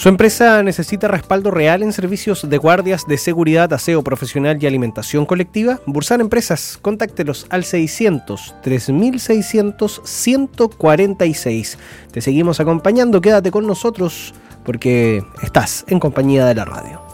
¿Su empresa necesita respaldo real en servicios de guardias de seguridad, aseo profesional y alimentación colectiva? Bursan Empresas, contáctelos al 600-3600-146. Te seguimos acompañando, quédate con nosotros porque estás en compañía de la radio.